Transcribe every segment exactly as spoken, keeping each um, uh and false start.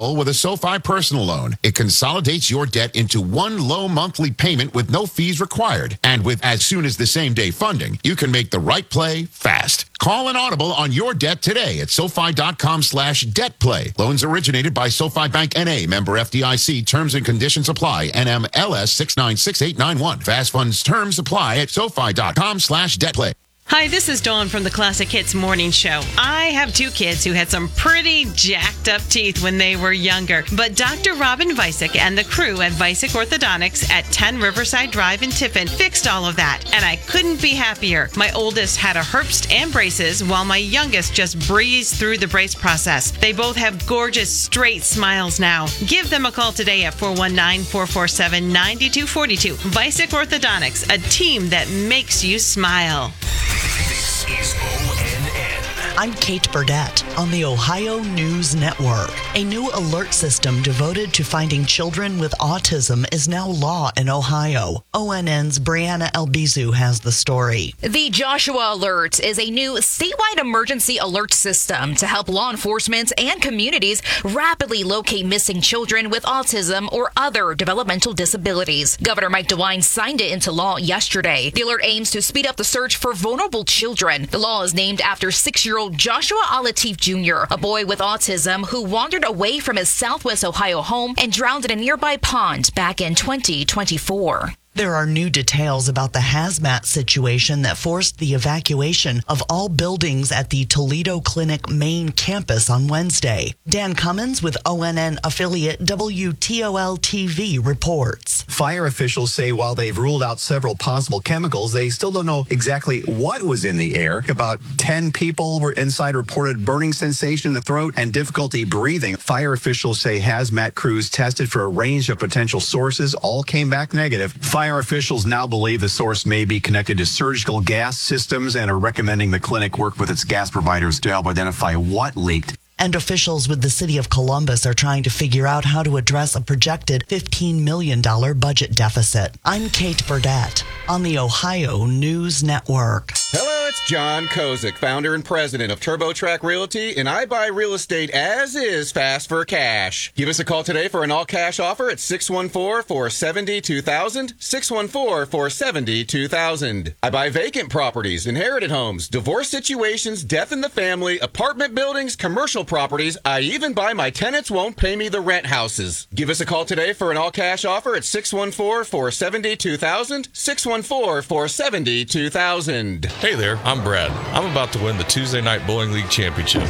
affordable with a SoFi personal loan. It consolidates your debt into one low monthly payment with no fees required. And with as soon as the same day funding, you can make the right play fast. Call an audible on your debt today at SoFi.com slash debt play. Loans originated by SoFi Bank N A, member F D I C. Terms and conditions apply. N M L S six nine six eight nine one. Fast funds terms apply at SoFi.com slash debt play. Hi, this is Dawn from the Classic Hits Morning Show. I have two kids who had some pretty jacked up teeth when they were younger, but Doctor Robin Visick and the crew at Visick Orthodontics at ten Riverside Drive in Tiffin fixed all of that, and I couldn't be happier. My oldest had a Herbst and braces, while my youngest just breezed through the brace process. They both have gorgeous, straight smiles now. Give them a call today at four one nine, four four seven, nine two four two. Visick Orthodontics, a team that makes you smile. This is O N N. I'm Kate Burdett on the Ohio News Network. A new alert system devoted to finding children with autism is now law in Ohio. O N N's Brianna Albizu has the story. The Joshua Alert is a new statewide emergency alert system to help law enforcement and communities rapidly locate missing children with autism or other developmental disabilities. Governor Mike DeWine signed it into law yesterday. The alert aims to speed up the search for vulnerable children. The law is named after six-year-old Joshua Alatif Junior, a boy with autism who wandered away from his Southwest Ohio home and drowned in a nearby pond back in twenty twenty-four. There are new details about the hazmat situation that forced the evacuation of all buildings at the Toledo Clinic main campus on Wednesday. Dan Cummins with O N N affiliate W T O L T V reports. Fire officials say while they've ruled out several possible chemicals, they still don't know exactly what was in the air. About ten people were inside, reported burning sensation in the throat and difficulty breathing. Fire officials say hazmat crews tested for a range of potential sources. All came back negative. Fire officials now believe the source may be connected to surgical gas systems and are recommending the clinic work with its gas providers to help identify what leaked. And officials with the city of Columbus are trying to figure out how to address a projected fifteen million dollars budget deficit. I'm Kate Burdett on the Ohio News Network. Hello, it's John Kozik, founder and president of TurboTrack Realty, and I buy real estate as is, fast for cash. Give us a call today for an all-cash offer at six one four, four seven zero, two thousand, six one four, four seven zero, two thousand. I buy vacant properties, inherited homes, divorce situations, death in the family, apartment buildings, commercial properties. I even buy my tenants won't pay me the rent houses. Give us a call today for an all-cash offer at six one four, four seven zero, two thousand, six one four, four seven zero, two thousand. Hey there, I'm Brad. I'm about to win the Tuesday Night Bowling League Championship.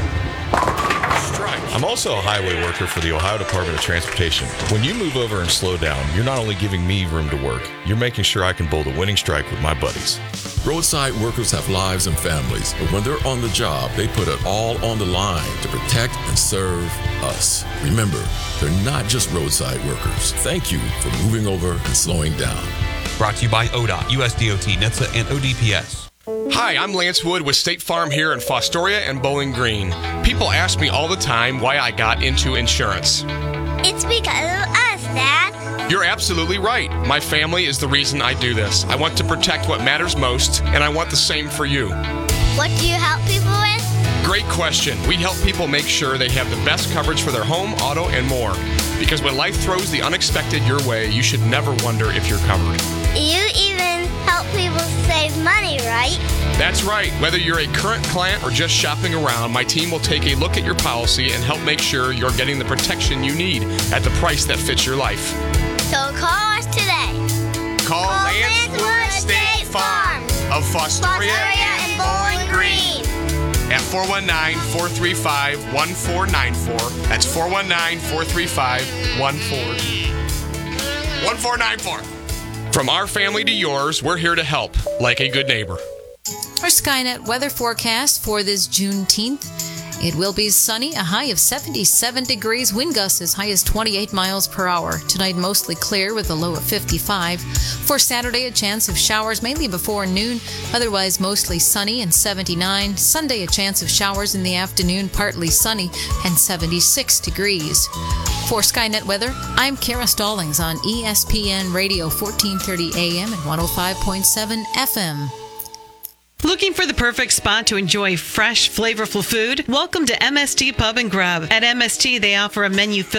Strike. I'm also a highway worker for the Ohio Department of Transportation. When you move over and slow down, you're not only giving me room to work, you're making sure I can bowl the winning strike with my buddies. Roadside workers have lives and families, but when they're on the job, they put it all on the line to protect and serve us. Remember, they're not just roadside workers. Thank you for moving over and slowing down. Brought to you by O D O T, U S D O T, N H T S A, and O D P S. Hi, I'm Lance Wood with State Farm here in Fostoria and Bowling Green. People ask me all the time why I got into insurance. It's because of us, Dad. You're absolutely right. My family is the reason I do this. I want to protect what matters most, and I want the same for you. What do you help people with? Great question. We help people make sure they have the best coverage for their home, auto, and more. Because when life throws the unexpected your way, you should never wonder if you're covered. You even help people save money, right? That's right. Whether you're a current client or just shopping around, my team will take a look at your policy and help make sure you're getting the protection you need at the price that fits your life. So call us today. Call, call Lance Wood State Farm of Fostoria and Bowling Green at four one nine, four three five, one four nine four. That's four one nine, four three five, one four nine four. From our family to yours, we're here to help, like a good neighbor. Our Skynet weather forecast for this Juneteenth. It will be sunny, a high of seventy-seven degrees, wind gusts as high as twenty-eight miles per hour. Tonight, mostly clear with a low of fifty-five. For Saturday, a chance of showers mainly before noon, otherwise mostly sunny and seventy-nine. Sunday, a chance of showers in the afternoon, partly sunny and seventy-six degrees. For Skynet Weather, I'm Kara Stallings on E S P N Radio fourteen thirty A M and one oh five point seven F M. Looking for the perfect spot to enjoy fresh, flavorful food? Welcome to M S T Pub and Grub. At M S T, they offer a menu filled